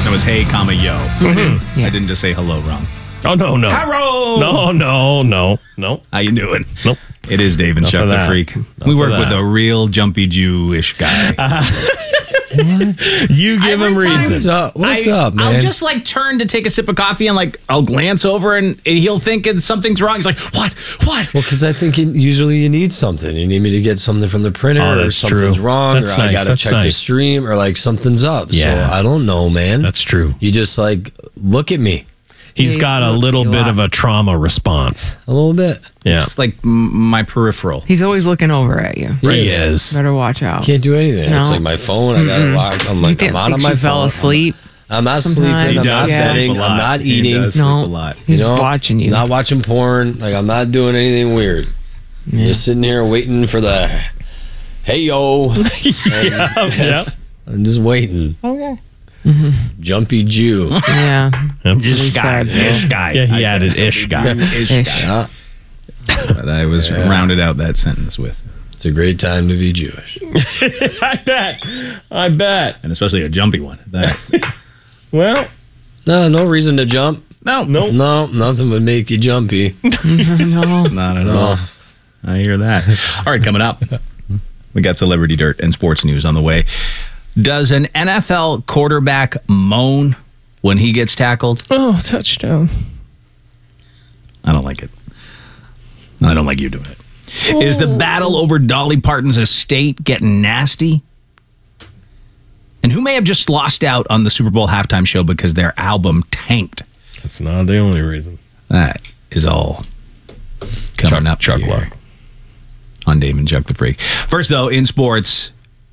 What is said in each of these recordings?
That was hey, comma, yo. Yeah. I didn't just say hello wrong. Oh, no. Hello! No. How you doing? Nope. It is Dave and Enough Chuck of the that. Freak. Enough We of work that. with a real jumpy Jewish guy. You give him reason. What's up, man? I'll just like turn to take a sip of coffee and like I'll glance over and he'll think something's wrong. He's like, what? Well, because I think usually you need something. You need me to get something from the printer, Oh, or that's something's true. wrong, That's or I nice. gotta That's check the nice. stream, or like something's up. Yeah. So I don't know, man. That's true. You just like look at me He's He got a looks little at you a bit lot. of a trauma response. a little bit. Yeah. It's like my peripheral. He's always looking over at you. He is. Better watch out. Can't do anything. It's No. like my phone. I got it locked. I'm like, I'm out on Thinks my you fell phone. asleep. I'm not Sometimes. sleeping. He I'm does not sleep betting. a lot. I'm not He eating. does sleep No. a lot. He's watching you. Not watching porn. Like I'm not doing anything weird. Just sitting here waiting for the hey yo. Yeah. I'm just waiting. Okay. Jumpy Jew. Yeah. Ish guy. Ish guy. Yeah, he I added said ish guy. Ish Ish. guy. Yeah, That I was rounded out that sentence with. it's a great time to be Jewish. I bet. And especially a jumpy one. That. Well, No reason to jump. No. No, nothing would make you jumpy. No. Not at all. I hear that. All right, coming up, we got celebrity dirt and sports news on the way. Does an NFL quarterback moan when he gets tackled? oh, touchdown. I don't like it. I don't like you doing it. Is the battle over Dolly Parton's estate getting nasty? And who may have just lost out on the Super Bowl halftime show because their album tanked? That's not the only reason. That is all coming up Chuck here Luck. on Dave and Chuck the Freak. First, though, in sports,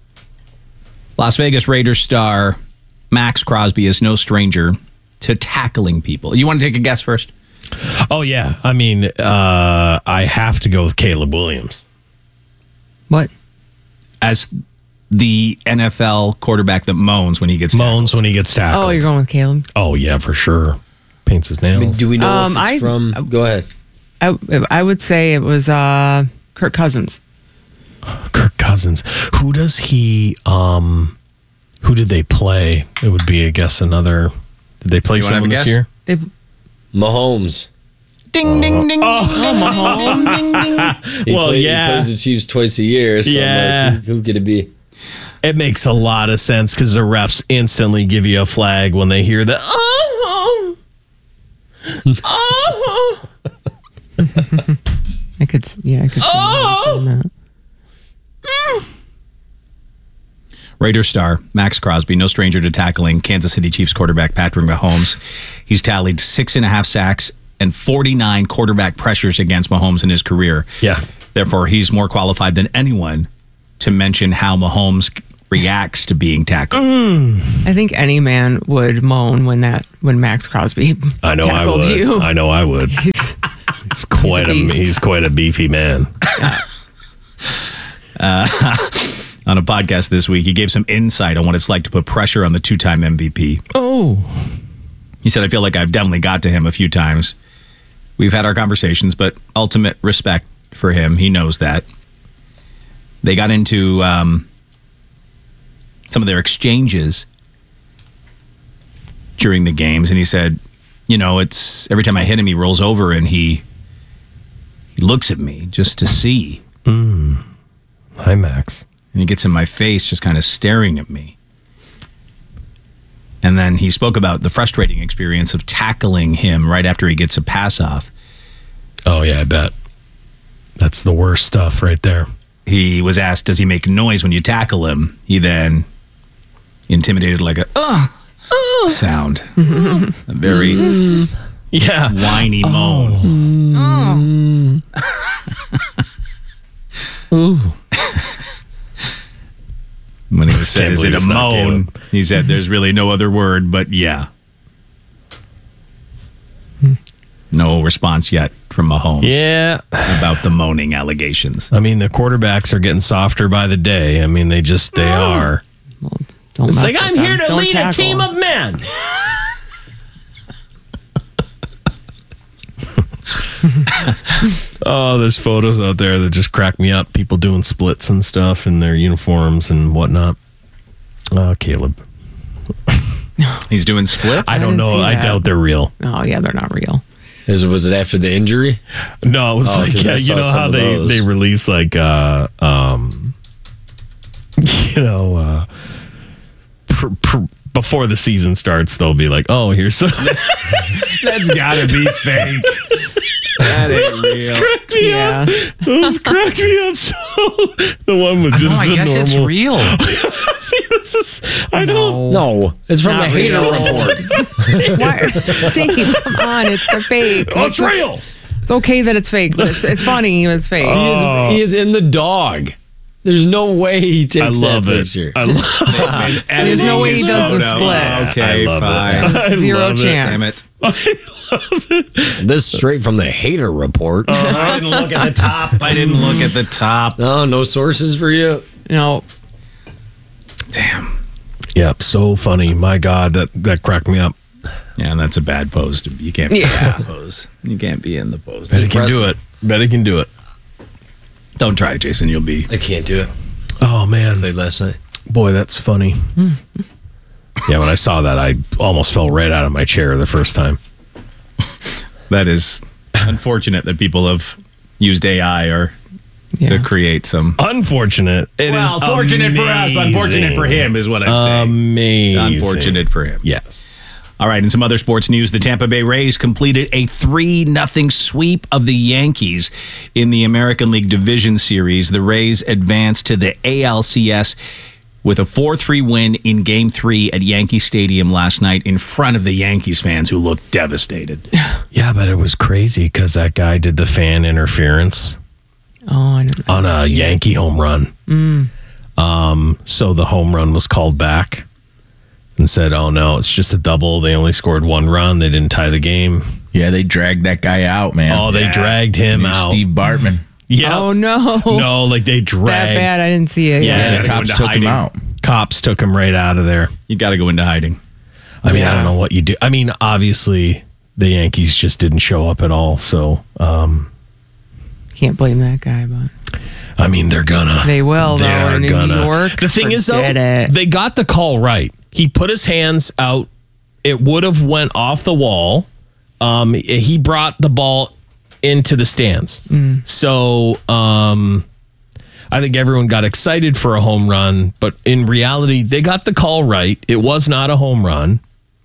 Las Vegas Raiders star Max Crosby is no stranger to tackling people. You want to take a guess first? Oh, yeah. I mean, I have to go with Caleb Williams. What? As the NFL quarterback that moans when he gets Moans when he gets tackled. Oh, you're going with Caleb? Oh, yeah, for sure. Paints his nails. Do we know if it's from? Go ahead. I would say it was Kirk Cousins. Kirk Cousins. Who does he, who did they play? It would be, I guess, another. Did they play You wanna have someone a this guess? year? They, Mahomes. Ding, ding, ding. Mahomes. Ding, ding. He Well, yeah. He plays the Chiefs twice a year. So Yeah. I'm like, who could it be? It makes a lot of sense because the refs instantly give you a flag when they hear the oh. I could see him saying that. Raiders star Max Crosby, no stranger to tackling Kansas City Chiefs quarterback Patrick Mahomes. He's tallied 6.5 sacks and 49 quarterback pressures against Mahomes in his career. Yeah. Therefore, he's more qualified than anyone to mention how Mahomes reacts to being tackled. I think any man would moan when Max Crosby I know I tackled would. you. I know I would. He's quite He's a beast. quite a beefy man. On a podcast this week, he gave some insight on what it's like to put pressure on the two-time MVP. Oh. He said, I feel like I've definitely got to him a few times. We've had our conversations, but ultimate respect for him. He knows that. They got into some of their exchanges during the games, and he said, you know, it's every time I hit him, he rolls over and he looks at me just to see. Hi, Max. And he gets in my face just kind of staring at me. And then he spoke about the frustrating experience of tackling him right after he gets a pass off. Oh, yeah, I bet. That's the worst stuff right there. He was asked, does he make noise when you tackle him? He then intimidated like a sound. A very Yeah. whiny moan. Ooh. When he was said, Can't is it believe a it's not moan? Caleb. He said, there's really no other word, but yeah. No response yet from Mahomes Yeah. about the moaning allegations. I mean, the quarterbacks are getting softer by the day. I mean, they are. Well, don't It's mess like, with I'm them. here to Don't lead a tackle team them. of men. Oh, there's photos out there that just crack me up. People doing splits and stuff in their uniforms and whatnot. Caleb. He's doing splits? I don't didn't know. see I that. doubt they're real. Oh yeah, they're not real. Was it after the injury? No, it was like 'cause I you saw know some how of those. they release like before the season starts, they'll be like, oh, here's some. That's gotta be fake. That ain't real. Cracked me Yeah. up. Those cracked me up. So the one with just I the guess normal. it's real. See, this is. I don't. No, it's from Not the hater real. report. Why? Jake, come on, it's the fake. Oh, it's real. It's okay that it's fake, but it's funny. It's fake. He is in the dog. There's no way he I takes that love it. picture. I love There's no way he does the splits. Okay, I love fine. it. I Zero love it. chance. Damn it. This straight from the hater report. I didn't look at the top. I didn't look at the top. No sources for you. No. Damn. Yep, so funny. My God, that cracked me up. Yeah, and that's a bad pose. You can't be in the pose. You can't be in the pose. Bet he can do it. Bet he can do it. Don't try it, Jason. You'll be. I can't do it. Oh man, Played last night. boy, that's funny. Yeah, when I saw that, I almost fell right out of my chair the first time. That is unfortunate that people have used AI or to create some. Unfortunate. It is fortunate for us, but unfortunate for him is what I'm saying. Amazing. Unfortunate for him. Yes. All right, in some other sports news, the Tampa Bay Rays completed a 3-0 sweep of the Yankees in the American League Division Series. The Rays advanced to the ALCS with a 4-3 win in Game 3 at Yankee Stadium last night in front of the Yankees fans who looked devastated. Yeah, but it was crazy because that guy did the fan interference Oh, I didn't on a see it. Yankee home run. So the home run was called back and said, oh, no, it's just a double. They only scored one run. They didn't tie the game. Yeah, they dragged that guy out, man. Oh, they dragged him out. Steve Bartman. Yeah. Oh no. No, like they That dragged. bad. I didn't see it. Yeah, Yeah, gotta the go cops into took him hiding. out. Cops took him right out of there. You got to go into hiding. I mean, I don't know what you do. I mean, obviously, the Yankees just didn't show up at all. So, Can't blame that guy, but I mean, they're gonna. they will though. They're And in gonna. New York, The thing is, though, forget it. they got the call right. He put his hands out. It would have went off the wall. He brought the ball into the stands. So, I think everyone got excited for a home run, but in reality, they got the call right. It was not a home run.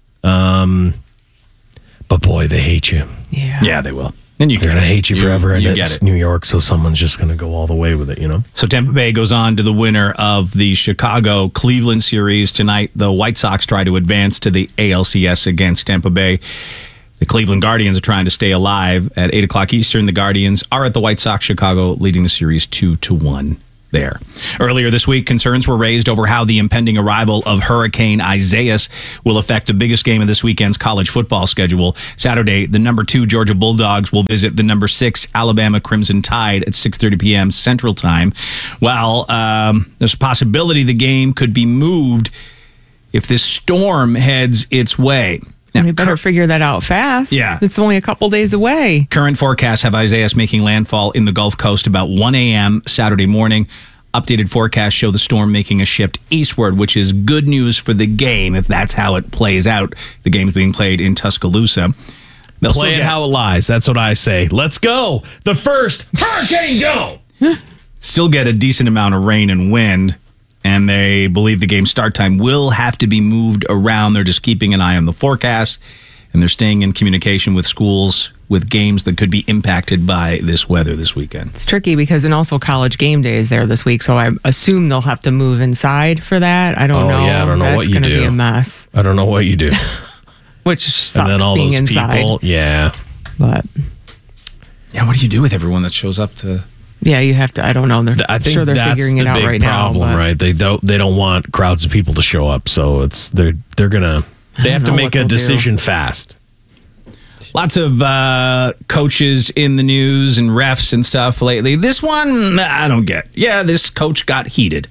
But boy, they hate you. Yeah. Yeah, they will. And you They're get gonna it. hate you forever, and You get it's it. New York, so someone's just gonna go all the way with it, you know. So Tampa Bay goes on to the winner of the Chicago-Cleveland series tonight. The White Sox try to advance to the ALCS against Tampa Bay. The Cleveland Guardians are trying to stay alive. At 8 o'clock Eastern, the Guardians are at the White Sox. Chicago leading the series 2-1 there. Earlier this week, concerns were raised over how the impending arrival of Hurricane Isaias will affect the biggest game of this weekend's college football schedule. Saturday, the number 2 Georgia Bulldogs will visit the number 6 Alabama Crimson Tide at 6:30 p.m. Central Time. Well, there's a possibility the game could be moved if this storm heads its way. Now, They better figure that out fast. Yeah. It's only a couple days away. current forecasts have Isaias making landfall in the Gulf Coast about 1 a.m. Saturday morning. Updated forecasts show the storm making a shift eastward, which is good news for the game if that's how it plays out. The game's being played in Tuscaloosa. They'll still Play it get- how it lies. That's what I say. Let's go. The first hurricane go. still get a decent amount of rain and wind, and they believe the game start time will have to be moved around. They're just keeping an eye on the forecast, and they're staying in communication with schools with games that could be impacted by this weather this weekend. It's tricky because and also college game day is there this week, so I assume they'll have to move inside for that. I don't know. Yeah, I don't know That's what you gonna do. be a mess. I don't know what you do. Which sucks And then all being those inside. people. Yeah. But Yeah, what do you do with everyone that shows up to? yeah, you have to. I don't know. I think sure they're that's figuring the it out big right problem, now. but right? They don't want crowds of people to show up, so they're gonna they have to know make what a they'll do. decision fast. Lots of coaches in the news and refs and stuff lately. This one, I don't get. Yeah, this coach got heated.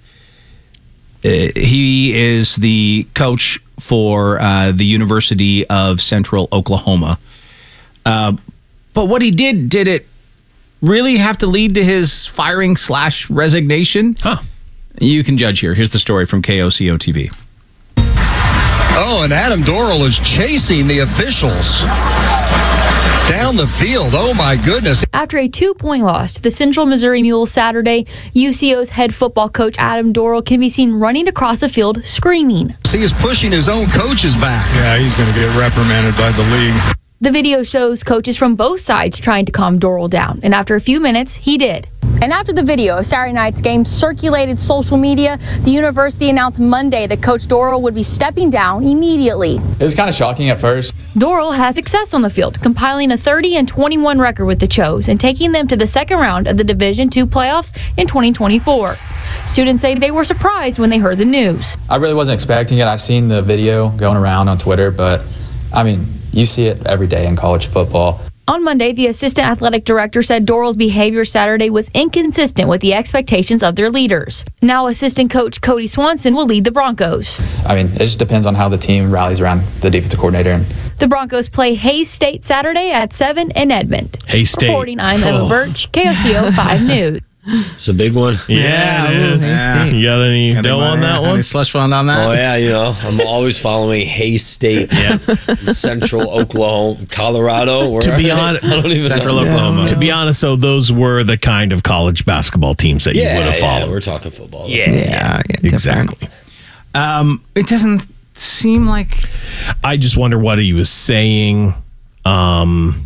He is the coach for the University of Central Oklahoma. But what he did it really have to lead to his firing / resignation? Huh. You can judge here. Here's the story from KOCO TV. Oh, and Adam Dorrell is chasing the officials down the field. Oh, my goodness. After a 2-point loss to the Central Missouri Mules Saturday, UCO's head football coach Adam Dorrell can be seen running across the field screaming. He is pushing his own coaches back. Yeah, he's going to get reprimanded by the league. The video shows coaches from both sides trying to calm Dorrell down, and after a few minutes, he did. And after the video of Saturday night's game circulated social media, the university announced Monday that Coach Dorrell would be stepping down immediately. It was kind of shocking at first. Dorrell has success on the field, compiling a 30-21 record with the Chos and taking them to the second round of the Division II playoffs in 2024. Students say they were surprised when they heard the news. I really wasn't expecting it. I seen the video going around on Twitter, but I mean, you see it every day in college football. On Monday, the assistant athletic director said Dorrell's behavior Saturday was inconsistent with the expectations of their leaders. Now assistant coach Cody Swanson will lead the Broncos. I mean, it just depends on how the team rallies around the defensive coordinator. And the Broncos play Hays State Saturday at 7 in Edmond. Hays State. Reporting, I'm Emma Birch, KOCO 5 News. It's a big one. Yeah, it is. You got any dough on that one? Any slush fund on that? Oh, yeah, I'm always following Hays State, Central Oklahoma, Colorado. To be honest, I don't even Central know. Oklahoma. To be honest, though, those were the kind of college basketball teams that you would have followed. Yeah, we're talking football. Yeah, exactly. It doesn't seem like... I just wonder what he was saying. I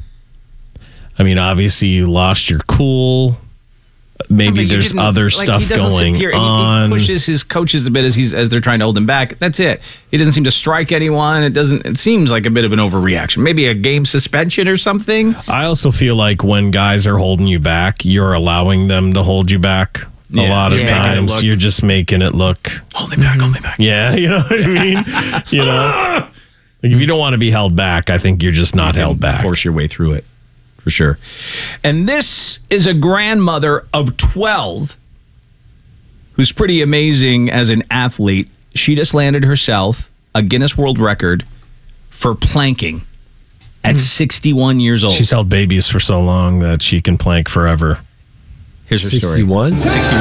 mean, obviously, you lost your cool. Maybe there's other stuff going on. He pushes his coaches a bit as they're trying to hold him back. That's it. He doesn't seem to strike anyone. It seems like a bit of an overreaction. Maybe a game suspension or something. I also feel like when guys are holding you back, you're allowing them to hold you back. A lot of times you're just making it look. Hold me back, hold me back. Yeah, you know what I mean? Like if you don't want to be held back, I think you're just not held back. Force your way through it. For sure. And this is a grandmother of 12 who's pretty amazing as an athlete. She just landed herself a Guinness World Record for planking at 61 years old. She's held babies for so long that she can plank forever. Here's her 61? 61.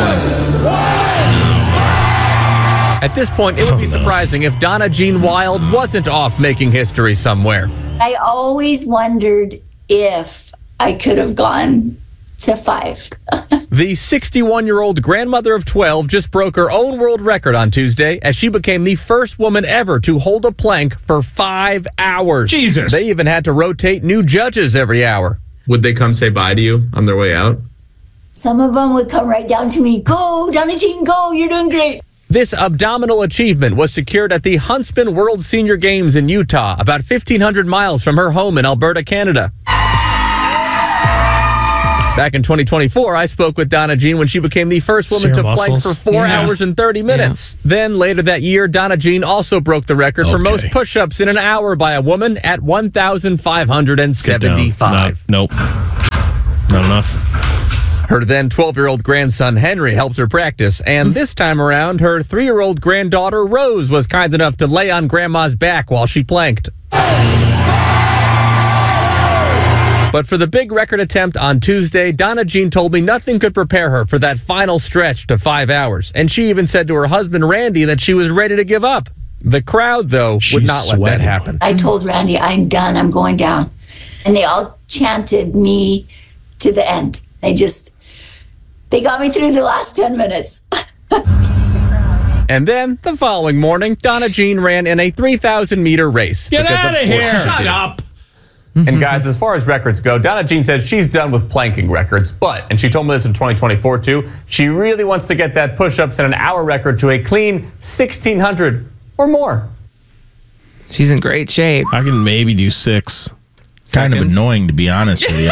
At this point, it would be surprising if Donna Jean Wild wasn't off making history somewhere. I always wondered if I could have gone to 5. The 61-year-old grandmother of 12 just broke her own world record on Tuesday as she became the first woman ever to hold a plank for 5 hours. Jesus. They even had to rotate new judges every hour. Would they come say bye to you on their way out? Some of them would come right down to me. Go, Donna Jean, go. You're doing great. This abdominal achievement was secured at the Huntsman World Senior Games in Utah, about 1,500 miles from her home in Alberta, Canada. Back in 2024, I spoke with Donna Jean when she became the first woman to plank for 4 hours and 30 minutes. Then later that year, Donna Jean also broke the record for most push-ups in an hour by a woman at 1,575. Nope. Not enough. Her then 12-year-old grandson Henry helped her practice, and this time around, her 3-year-old granddaughter Rose was kind enough to lay on Grandma's back while she planked. But for the big record attempt on Tuesday, Donna Jean told me nothing could prepare her for that final stretch to 5 hours, and she even said to her husband Randy that she was ready to give up. The crowd, though, would not let that happen. I told Randy, I'm done. I'm going down. And they all chanted me to the end. They got me through the last 10 minutes. And then, the following morning, Donna Jean ran in a 3,000-meter race. Get out of here! Shut up! And guys, as far as records go, Donna Jean said she's done with planking records, and she told me this in 2024 too, she really wants to get that push-ups in an hour record to a clean 1,600 or more. She's in great shape. I can maybe do 6. Kind of annoying, to be honest with you.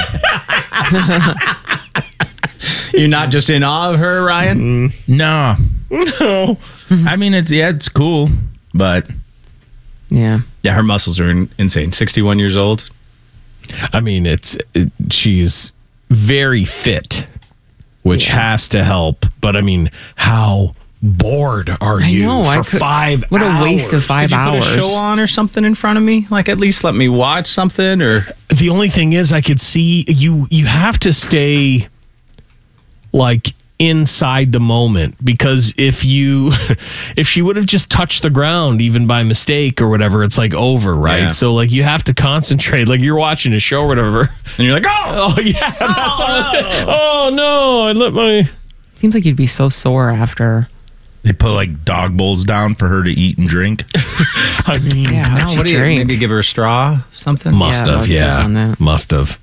You're not just in awe of her, Ryan? No. I mean, it's cool, but... Yeah, her muscles are insane. 61 years old. I mean, she's very fit, which has to help. But I mean, how bored are you for 5 hours? What a waste of 5 hours. Put a show on or something in front of me? Like, at least let me watch something? Or the only thing is, I could see you have to stay like inside the moment, because if she would have just touched the ground even by mistake or whatever, it's like over, right? Yeah. So like you have to concentrate, like you're watching a show or whatever, and you're like, oh yeah, that's oh no, I let my. Seems like you'd be so sore after. They put like dog bowls down for her to eat and drink. I mean, Yeah, what do you maybe give her a straw? Something? Must have done that. Must have.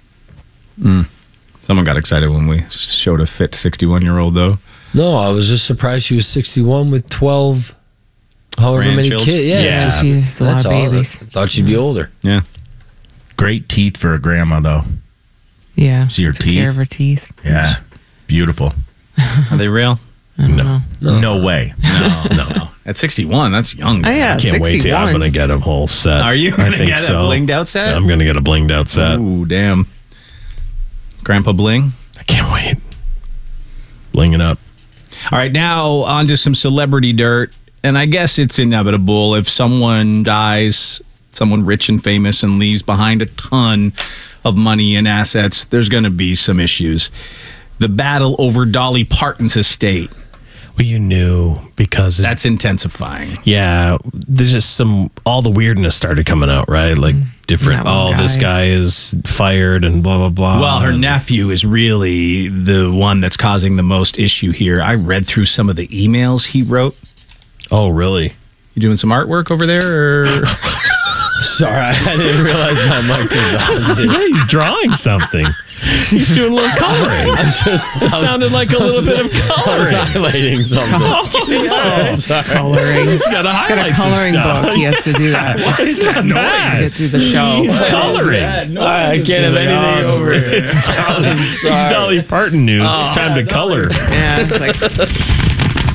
Someone got excited when we showed a fit 61-year-old though. No, I was just surprised she was 61 with 12, however many Grandchildren? kids. Yeah, Yeah. it's She's a lot that's of all. babies. I thought she'd be older. Yeah. Great teeth for a grandma, though. Yeah. See her Took care teeth? of her teeth. Yeah. Beautiful. Are they real? No way. No. At 61, that's young. Oh, yeah. I can't wait to. I'm 61. gonna get a whole set. Are you I going to think get so. a blinged out set? I'm gonna get a blinged out set. Ooh, damn. Grandpa Bling. I can't wait. Bling it up. All right, now on to some celebrity dirt. And I guess it's inevitable if someone dies, someone rich and famous, and leaves behind a ton of money and assets, there's going to be some issues. The battle over Dolly Parton's estate. Well, you knew because That's intensifying. yeah, there's just all the weirdness started coming out, right? Like different. That one This guy is fired and blah blah blah. Well, her And- nephew is really the one that's causing the most issue here. I read through some of the emails he wrote. Oh, really? You doing some artwork over there? Or? Sorry, I didn't realize my mic was on. Yeah, he's drawing something. He's doing a little coloring. It sounded like a little bit of I was coloring. highlighting something. Coloring. He's got to He's got highlight a some coloring stuff. book. He has to do that. What is that Get noise? through the show. He's coloring. I can't have anything over here. It's Dolly Parton news. It's time to color. Yeah, it's like,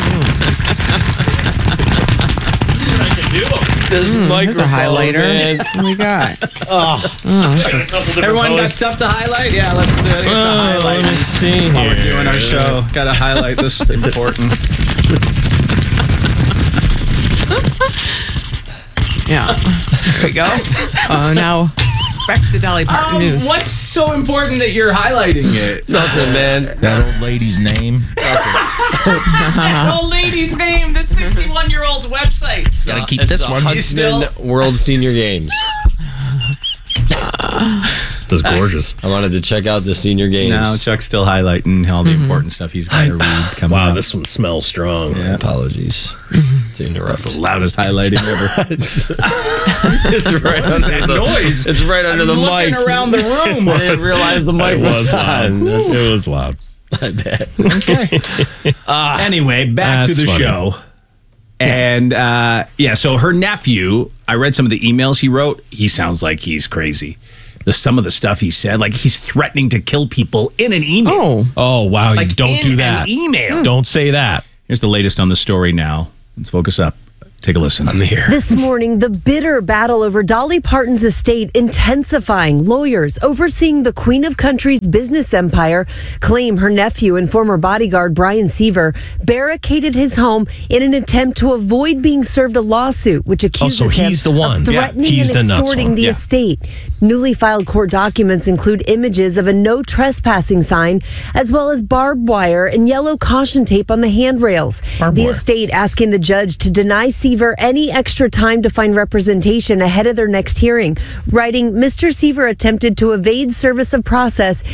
This there's microphone, a highlighter. man. What do we got? Everyone got stuff to highlight? Yeah, let's highlight. Let me see While we're here. doing our show, got to highlight this important. Yeah. There we go. Now, back to Dolly Parton news. What's so important that you're highlighting it? Nothing, man. That old lady's name. That old lady's name, the 61-year-old's website. Gotta keep It's this the one. Huntsman World Senior Games. This is gorgeous. I wanted to check out the senior games. Now Chuck's still highlighting all the important stuff he's got to read coming Wow, up. this one smells strong. Yeah. Apologies to interrupt. That's the loudest highlighting ever. It's right under the noise. It's right under the mic. Looking around the room. I didn't realize the mic was on. It was loud. I bet. Anyway, back to That's the funny. show. And so her nephew, I read some of the emails he wrote. He sounds like he's crazy. Some of the stuff he said, like he's threatening to kill people in an email. Oh, wow. Like You don't in do that. an email. Don't say that. Here's the latest on the story now. Let's focus up. Take a listen. I'm here. This morning, the bitter battle over Dolly Parton's estate intensifying. Lawyers overseeing the Queen of Country's business empire claim her nephew and former bodyguard Brian Seaver barricaded his home in an attempt to avoid being served a lawsuit, which accuses so he's him the one. of Yeah, threatening he's and the nuts extorting one. the Yeah. estate. Newly filed court documents include images of a no trespassing sign, as well as barbed wire and yellow caution tape on the handrails. The estate asking the judge to deny Seaver any extra time to find representation ahead of their next hearing, writing, Mr. Seaver attempted to evade service of process